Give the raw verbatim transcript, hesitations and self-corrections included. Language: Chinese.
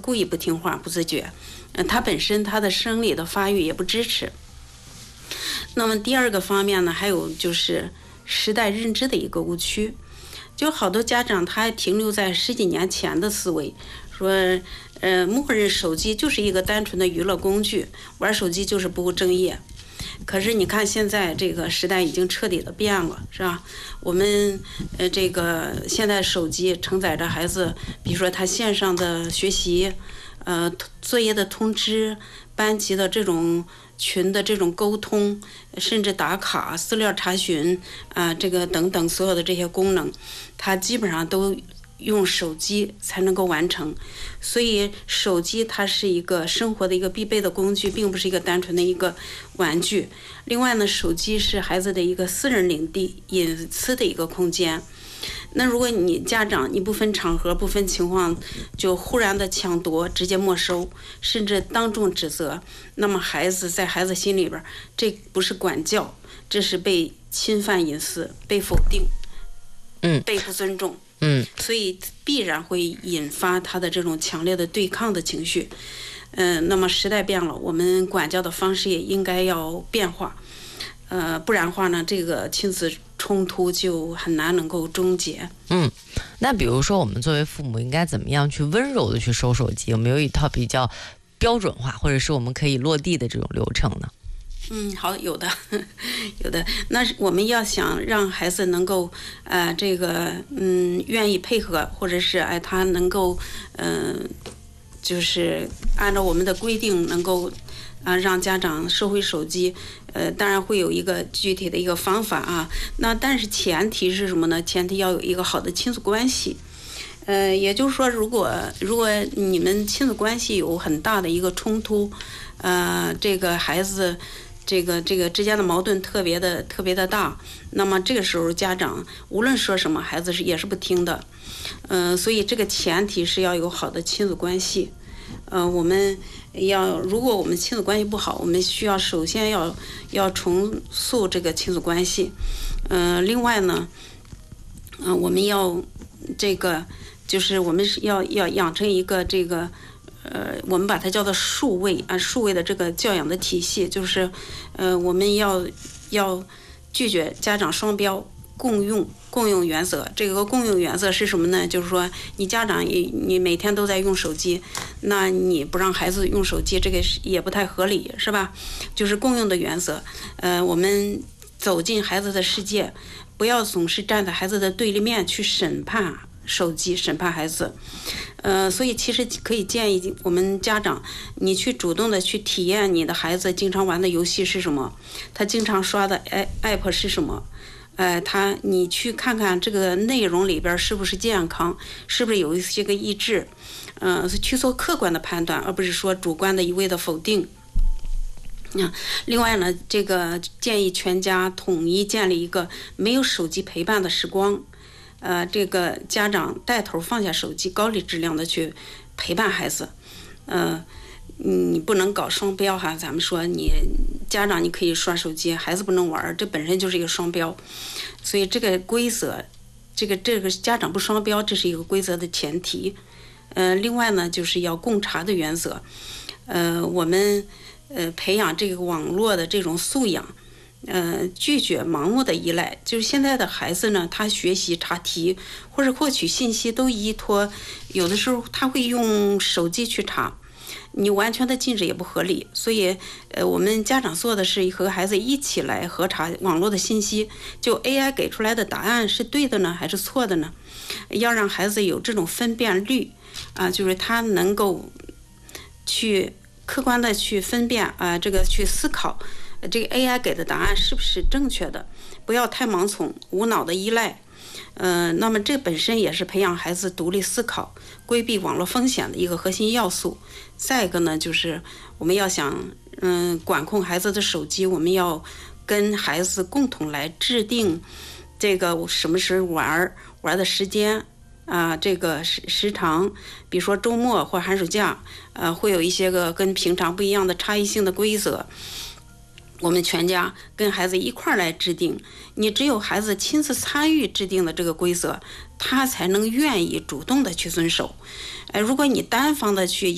故意不听话、不自觉，嗯，他本身他的生理的发育也不支持。那么第二个方面呢，还有就是时代认知的一个误区，就好多家长他还停留在十几年前的思维，说，呃，默认手机就是一个单纯的娱乐工具，玩手机就是不务正业。可是你看现在这个时代已经彻底的变了，是吧？我们呃这个现在手机承载着孩子，比如说他线上的学习，呃作业的通知，班级的这种群的这种沟通，甚至打卡、资料查询啊、呃，这个等等所有的这些功能，它基本上都用手机才能够完成。所以手机它是一个生活的一个必备的工具，并不是一个单纯的一个玩具。另外呢，手机是孩子的一个私人领地、隐私的一个空间。那如果你家长你不分场合、不分情况就忽然的抢夺、直接没收，甚至当众指责，那么孩子在孩子心里边，这不是管教，这是被侵犯隐私、被否定， 嗯， 被不尊重。 嗯， 所以必然会引发他的这种强烈的对抗的情绪。嗯、呃，那么时代变了，我们管教的方式也应该要变化。呃，不然的话呢，这个亲子冲突就很难能够终结。 嗯，那比如说我们作为父母应该怎么样去温柔的去收手机？有没有一套比较标准化，或者是我们可以落地的这种流程呢？ 嗯，好，有的，有的。那我们要想让孩子能够，呃，这个，嗯，愿意配合，或者是哎，他能够，嗯、呃，就是按照我们的规定，能够，啊、呃，让家长收回手机，呃，当然会有一个具体的一个方法啊。那但是前提是什么呢？前提要有一个好的亲子关系。呃，也就是说，如果如果你们亲子关系有很大的一个冲突，呃，这个孩子。这个这个之间的矛盾特别的特别的大，那么这个时候家长无论说什么，孩子是也是不听的，嗯、呃，所以这个前提是要有好的亲子关系，呃，我们要如果我们亲子关系不好，我们需要首先要要重塑这个亲子关系，嗯、呃，另外呢，嗯、呃，我们要这个就是我们是要要养成一个这个。呃，我们把它叫做数位啊，数位的这个教养的体系，就是，呃，我们要要拒绝家长双标，共用共用原则。这个共用原则是什么呢？就是说，你家长也你每天都在用手机，那你不让孩子用手机，这个也不太合理，是吧？就是共用的原则。呃，我们走进孩子的世界，不要总是站在孩子的对立面去审判手机，审判孩子。呃，所以其实可以建议我们家长，你去主动的去体验你的孩子经常玩的游戏是什么，他经常刷的 app 是什么，呃，他你去看看这个内容里边是不是健康，是不是有一些个益智，嗯、呃，去做客观的判断，而不是说主观的一味的否定。嗯，另外呢，这个建议全家统一建立一个没有手机陪伴的时光。呃，这个家长带头放下手机，高质量的去陪伴孩子。呃，你不能搞双标哈，咱们说你家长你可以刷手机，孩子不能玩，这本身就是一个双标。所以这个规则，这个这个家长不双标，这是一个规则的前提。呃，另外呢，就是要共查的原则。呃，我们呃培养这个网络的这种素养。呃，拒绝盲目的依赖，就是现在的孩子呢，他学习查题或者获取信息都依托，有的时候他会用手机去查，你完全的禁止也不合理。所以，呃，我们家长做的是和孩子一起来核查网络的信息，就 A I 给出来的答案是对的呢，还是错的呢？要让孩子有这种分辨率啊，就是他能够去客观的去分辨啊，这个去思考。这个 A I 给的答案是不是正确的？不要太盲从、无脑的依赖。呃，那么这本身也是培养孩子独立思考、规避网络风险的一个核心要素。再一个呢，就是我们要想，嗯、呃，管控孩子的手机，我们要跟孩子共同来制定这个什么时候玩、玩的时间啊、呃，这个时时长，比如说周末或寒暑假，呃，会有一些个跟平常不一样的差异性的规则。我们全家跟孩子一块儿来制定，你只有孩子亲自参与制定的这个规则，他才能愿意主动的去遵守。哎，如果你单方的去